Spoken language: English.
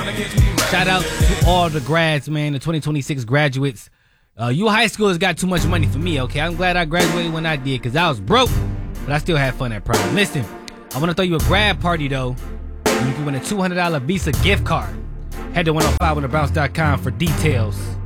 Shout out to all the grads, man, the 2026 graduates. You high schoolers got too much money for me, okay? I'm glad I graduated when I did, because I was broke, but I still had fun at prom. Listen, I want to throw you a grad party, though. You can win a $200 Visa gift card. Head to 105onthebounce.com for details.